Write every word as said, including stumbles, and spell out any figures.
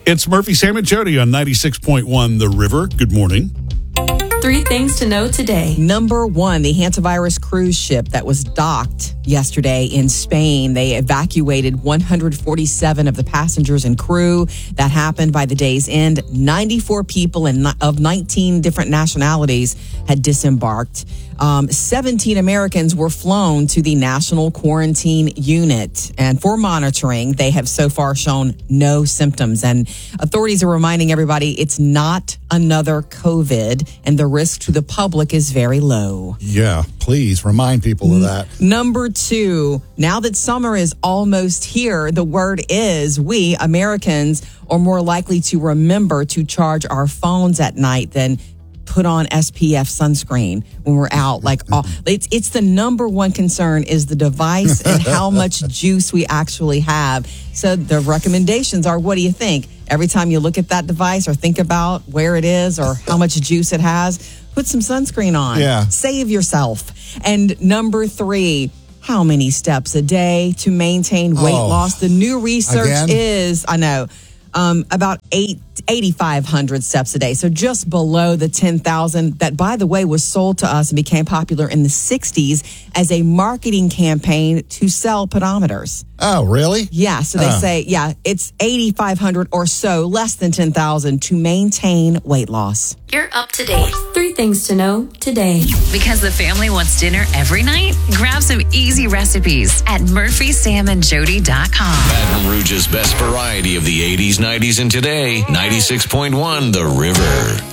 It's Murphy, Sam, and Jody on ninety-six point one The River. Good morning. Three things to know today. Number one, the hantavirus cruise ship that was docked yesterday in Spain. They evacuated one hundred forty-seven of the passengers and crew. That happened by the day's end. ninety-four people and of nineteen different nationalities had disembarked. Um, seventeen Americans were flown to the National Quarantine Unit. And for monitoring, they have so far shown no symptoms. And authorities are reminding everybody it's not another COVID, and the risk to the public is very low. Yeah, please remind people of that. Number two, now that summer is almost here, the word is we, Americans, are more likely to remember to charge our phones at night than put on S P F sunscreen when we're out. Like, all, it's it's the number one concern is the device and how much juice we actually have. So the recommendations are, what do you think? Every time you look at that device or think about where it is or how much juice it has, put some sunscreen on. Yeah. Save yourself. And number three, how many steps a day to maintain weight Oh, loss? The new research again? is, I know, um, about eight, eighty-five hundred steps a day. So just below the ten thousand that, by the way, was sold to us and became popular in the sixties as a marketing campaign to sell pedometers. Oh, really? Yeah. So they Oh. say, yeah, it's eighty-five hundred or so, less than ten thousand to maintain weight loss. You're up to date. Three things to know today. Because the family wants dinner every night? Grab some easy recipes at murphy sam and jody dot com. Baton Rouge's best variety of the eighties, nineties, and today. ninety-six point one The River.